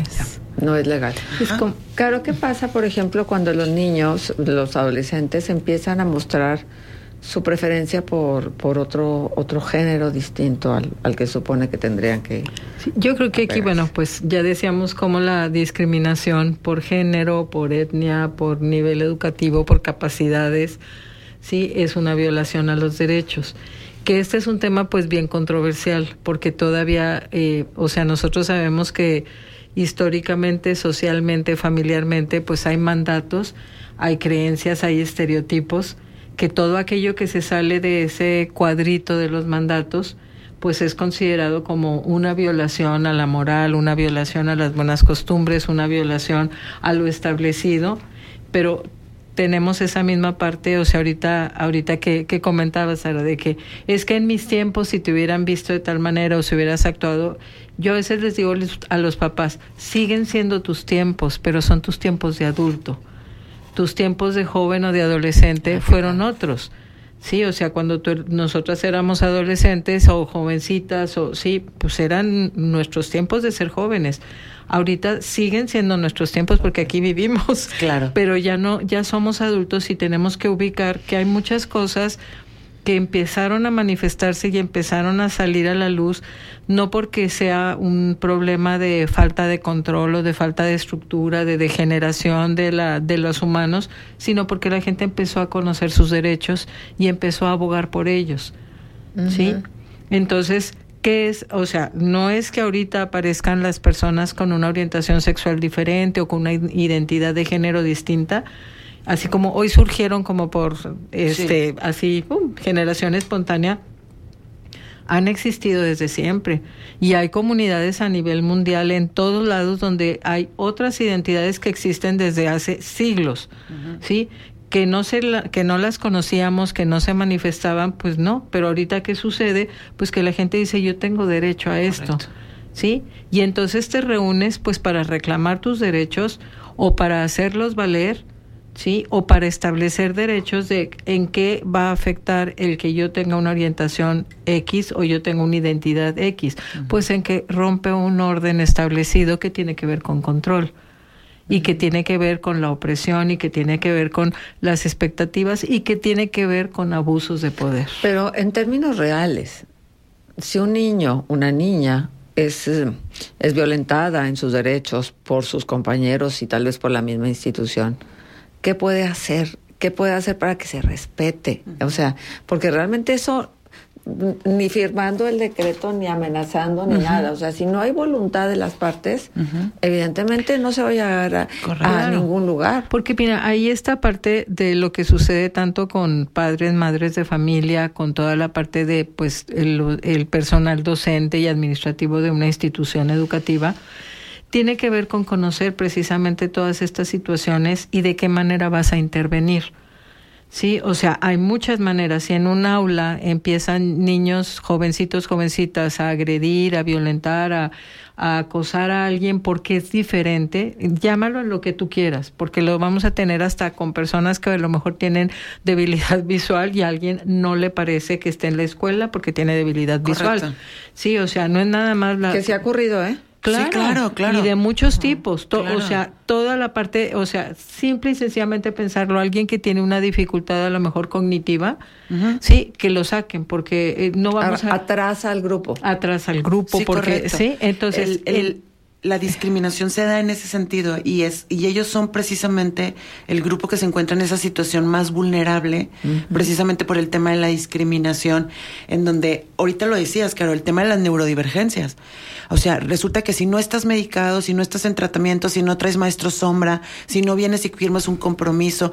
No es legal. Claro, ¿qué pasa, por ejemplo, cuando los niños, los adolescentes empiezan a mostrar su preferencia por otro género distinto al que supone que tendrían que... Sí, yo creo que aquí, bueno, pues ya decíamos cómo la discriminación por género, por etnia, por nivel educativo, por capacidades, sí, es una violación a los derechos. Que este es un tema pues bien controversial, porque todavía, nosotros sabemos que históricamente, socialmente, familiarmente, pues hay mandatos, hay creencias, hay estereotipos, que todo aquello que se sale de ese cuadrito de los mandatos, pues es considerado como una violación a la moral, una violación a las buenas costumbres, una violación a lo establecido, pero tenemos esa misma parte, ahorita que comentabas, Sara, de que es que en mis tiempos si te hubieran visto de tal manera o si hubieras actuado, yo a veces les digo a los papás, siguen siendo tus tiempos, pero son tus tiempos de adulto. Tus tiempos de joven o de adolescente fueron otros, sí, o sea, cuando nosotras éramos adolescentes o jovencitas, pues eran nuestros tiempos de ser jóvenes. Ahorita siguen siendo nuestros tiempos porque aquí vivimos, claro, pero ya somos adultos y tenemos que ubicar que hay muchas cosas que empezaron a manifestarse y empezaron a salir a la luz, no porque sea un problema de falta de control o de falta de estructura, de degeneración de los humanos, sino porque la gente empezó a conocer sus derechos y empezó a abogar por ellos, ¿sí? Entonces, ¿qué es? O sea, no es que ahorita aparezcan las personas con una orientación sexual diferente o con una identidad de género distinta, así como hoy surgieron como por generación espontánea, han existido desde siempre y hay comunidades a nivel mundial en todos lados donde hay otras identidades que existen desde hace siglos, ¿sí? Que no las conocíamos, que no se manifestaban, pues no, pero ahorita ¿qué sucede? Pues que la gente dice, yo tengo derecho a esto. Correcto. ¿Sí? Y entonces te reúnes pues para reclamar tus derechos o para hacerlos valer, ¿sí? O para establecer derechos de en qué va a afectar el que yo tenga una orientación X o yo tenga una identidad X. Pues en que rompe un orden establecido que tiene que ver con control y que tiene que ver con la opresión y que tiene que ver con las expectativas y que tiene que ver con abusos de poder. Pero en términos reales, si un niño, una niña es violentada en sus derechos por sus compañeros y tal vez por la misma institución, ¿qué puede hacer? ¿Qué puede hacer para que se respete? O sea, porque realmente eso, ni firmando el decreto, ni amenazando, ni nada. O sea, si no hay voluntad de las partes, evidentemente no se va a llegar a ningún lugar. Porque mira, ahí esta parte de lo que sucede tanto con padres, madres de familia, con toda la parte de pues el personal docente y administrativo de una institución educativa, tiene que ver con conocer precisamente todas estas situaciones y de qué manera vas a intervenir. Sí, o sea, hay muchas maneras. Si en un aula empiezan niños, jovencitos, jovencitas, a agredir, a violentar, a acosar a alguien porque es diferente, llámalo en lo que tú quieras, porque lo vamos a tener hasta con personas que a lo mejor tienen debilidad visual y a alguien no le parece que esté en la escuela porque tiene debilidad visual. Sí, o sea, no es nada más que se ha ocurrido, Claro, sí, claro. Y de muchos tipos. O sea, toda la parte, o sea, simple y sencillamente pensarlo, alguien que tiene una dificultad a lo mejor cognitiva, sí, que lo saquen, porque no vamos a... Atrasa al grupo. Sí, porque, correcto. Sí, entonces... La discriminación se da en ese sentido y ellos son precisamente el grupo que se encuentra en esa situación más vulnerable, precisamente por el tema de la discriminación, en donde, ahorita lo decías, claro, el tema de las neurodivergencias. O sea, resulta que si no estás medicado, si no estás en tratamiento, si no traes maestro sombra, si no vienes y firmas un compromiso,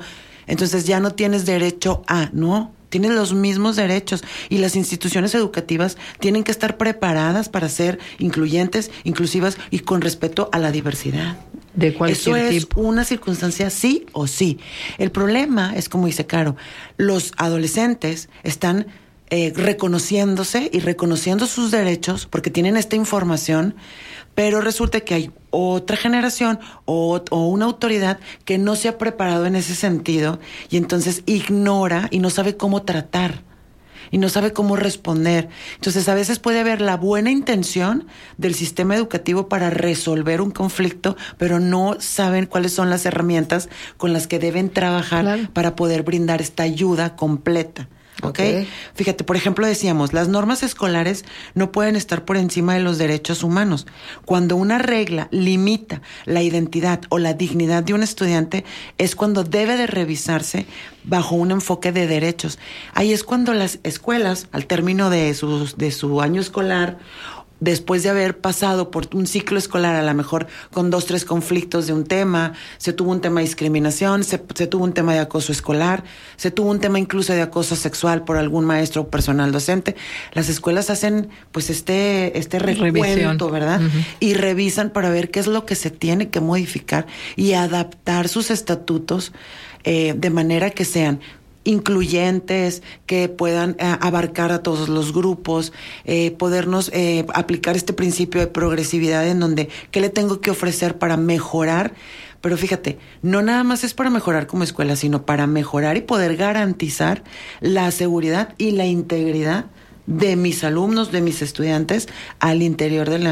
Entonces ya no tienes derecho a, ¿no? Tienes los mismos derechos y las instituciones educativas tienen que estar preparadas para ser incluyentes, inclusivas y con respeto a la diversidad. De cualquier Eso es tipo. una circunstancia sí o sí. El problema es, como dice Caro, los adolescentes están reconociéndose y reconociendo sus derechos porque tienen esta información, pero resulta que hay otra generación o una autoridad que no se ha preparado en ese sentido y entonces ignora y no sabe cómo tratar y no sabe cómo responder. Entonces a veces puede haber la buena intención del sistema educativo para resolver un conflicto, pero no saben cuáles son las herramientas con las que deben trabajar para poder brindar esta ayuda completa. ¿Okay? Fíjate, por ejemplo, decíamos, las normas escolares no pueden estar por encima de los derechos humanos. Cuando una regla limita la identidad o la dignidad de un estudiante, es cuando debe de revisarse bajo un enfoque de derechos. Ahí es cuando las escuelas, al término de su año escolar, después de haber pasado por un ciclo escolar, a lo mejor con 2, 3 conflictos de un tema, se tuvo un tema de discriminación, se tuvo un tema de acoso escolar, se tuvo un tema incluso de acoso sexual por algún maestro o personal docente, las escuelas hacen pues este recuento, ¿verdad? Uh-huh. Y revisan para ver qué es lo que se tiene que modificar y adaptar sus estatutos de manera que sean incluyentes, que puedan abarcar a todos los grupos, podernos aplicar este principio de progresividad en donde qué le tengo que ofrecer para mejorar. Pero fíjate, no nada más es para mejorar como escuela, sino para mejorar y poder garantizar la seguridad y la integridad de mis alumnos, de mis estudiantes al interior de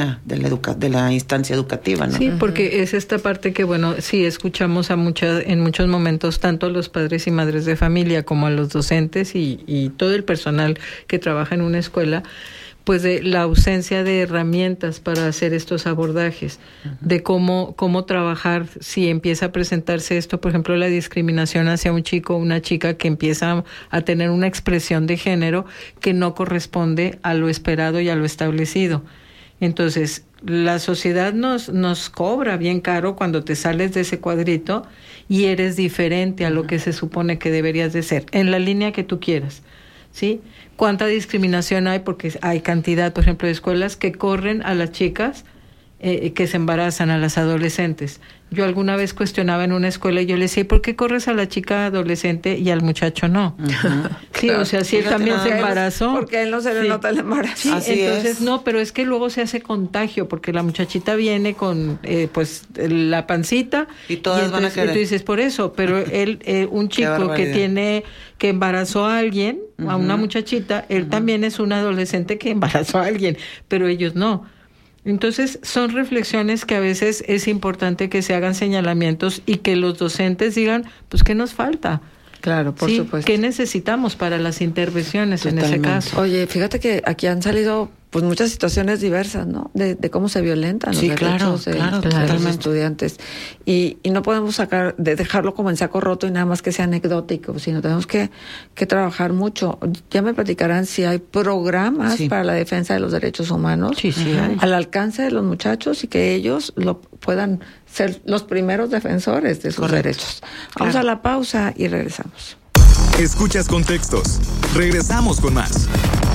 la instancia educativa, ¿no? Sí, porque es esta parte que, bueno, sí escuchamos en muchos momentos tanto a los padres y madres de familia como a los docentes y todo el personal que trabaja en una escuela, pues de la ausencia de herramientas para hacer estos abordajes, de cómo trabajar si empieza a presentarse esto, por ejemplo, la discriminación hacia un chico o una chica que empieza a tener una expresión de género que no corresponde a lo esperado y a lo establecido. Entonces, la sociedad nos cobra bien caro cuando te sales de ese cuadrito y eres diferente a lo que se supone que deberías de ser, en la línea que tú quieras, ¿sí? ¿Cuánta discriminación hay? Porque hay cantidad, por ejemplo, de escuelas que corren a las chicas que se embarazan, a las adolescentes. Yo alguna vez cuestionaba en una escuela y yo le decía, ¿por qué corres a la chica adolescente y al muchacho no? Uh-huh. Sí, claro, o sea, si él también se embarazó. Porque a él no se le nota el embarazo. Sí, así entonces no, pero es que luego se hace contagio, porque la muchachita viene con pues la pancita. Y todas van a querer. Y tú dices, por eso, pero él, un chico que embarazó a alguien, a una muchachita, él también es un adolescente que embarazó a alguien, pero ellos no. Entonces, son reflexiones que a veces es importante que se hagan señalamientos y que los docentes digan, pues, ¿qué nos falta? Claro, por supuesto. ¿Qué necesitamos para las intervenciones Totalmente. En ese caso? Oye, fíjate que aquí han salido pues muchas situaciones diversas, ¿no? De cómo se violentan los derechos de los estudiantes. Y no podemos dejarlo como en saco roto y nada más que sea anecdótico, sino tenemos que trabajar mucho. Ya me platicarán si hay programas para la defensa de los derechos humanos al alcance de los muchachos y que ellos lo puedan ser los primeros defensores de sus derechos. Vamos a la pausa y regresamos. Escuchas Contextos. Regresamos con más.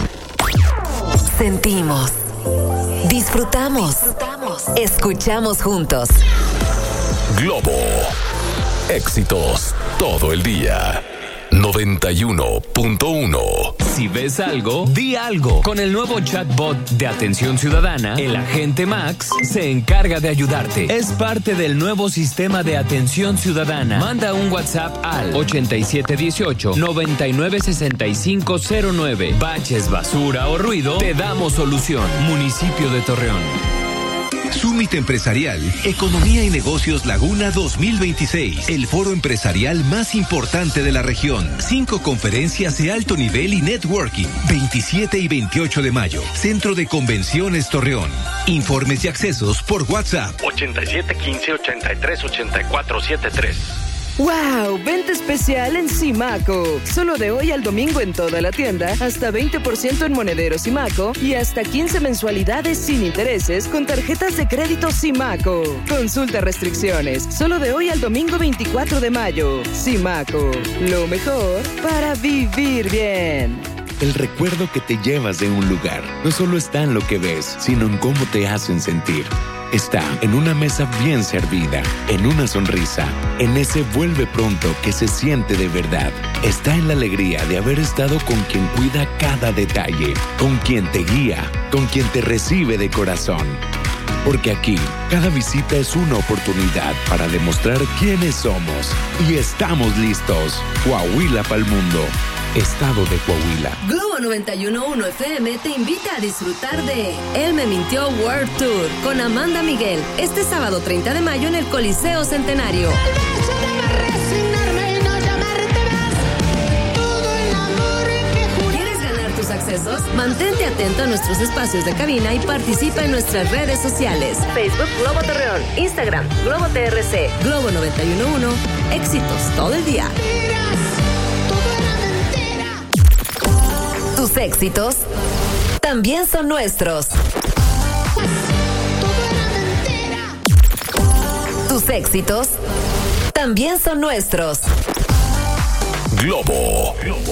Sentimos, disfrutamos, escuchamos juntos. Globo. Éxitos todo el día. 91.1. Si ves algo, di algo. Con el nuevo chatbot de Atención Ciudadana, el agente Max se encarga de ayudarte. Es parte del nuevo sistema de Atención Ciudadana. Manda un WhatsApp al 8718-996509. Baches, basura o ruido, te damos solución. Municipio de Torreón. Summit Empresarial, Economía y Negocios Laguna 2026, el foro empresarial más importante de la región. 5 conferencias de alto nivel y networking, 27 y 28 de mayo, Centro de Convenciones Torreón. Informes y accesos por WhatsApp 8715-838473. ¡Wow! Venta especial en Simaco. Solo de hoy al domingo en toda la tienda, hasta 20% en monederos Simaco y hasta 15 mensualidades sin intereses con tarjetas de crédito Simaco. Consulta restricciones. Solo de hoy al domingo 24 de mayo. Simaco. Lo mejor para vivir bien. El recuerdo que te llevas de un lugar no solo está en lo que ves, sino en cómo te hacen sentir. Está en una mesa bien servida, en una sonrisa, en ese vuelve pronto que se siente de verdad. Está en la alegría de haber estado con quien cuida cada detalle, con quien te guía, con quien te recibe de corazón. Porque aquí, cada visita es una oportunidad para demostrar quiénes somos. Y estamos listos. Coahuila pa'l mundo. Estado de Coahuila. Globo 91.1 FM te invita a disfrutar de Él me mintió World Tour con Amanda Miguel este sábado 30 de mayo en el Coliseo Centenario. ¿Quieres ganar tus accesos? Mantente atento a nuestros espacios de cabina y participa en nuestras redes sociales. Facebook Globo Torreón, Instagram Globo TRC, Globo 91.1, éxitos todo el día. Tus éxitos también son nuestros. Tus éxitos también son nuestros. Globo